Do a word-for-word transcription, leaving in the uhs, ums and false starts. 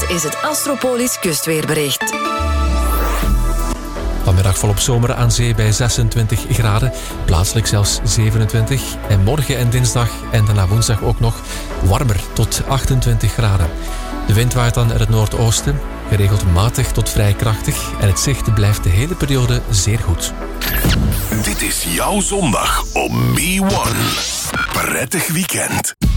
is het Astropolis kustweerbericht. Vanmiddag volop zomer aan zee bij zesentwintig graden, plaatselijk zelfs zevenentwintig. En morgen en dinsdag en daarna woensdag ook nog warmer tot achtentwintig graden. De wind waait dan uit het noordoosten, geregeld matig tot vrij krachtig. En het zicht blijft de hele periode zeer goed. Dit is jouw zondag op B one. Prettig weekend.